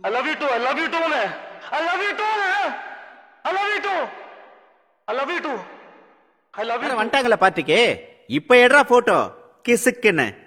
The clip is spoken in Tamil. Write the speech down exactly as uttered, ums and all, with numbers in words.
I love you too. I love you too. I love you too. I love you too. I love you too. I love you. வந்துட்டாங்களா பார்ட்டிக்கு? இப்ப எடுறா போட்டோ கிசுக்குன்னு.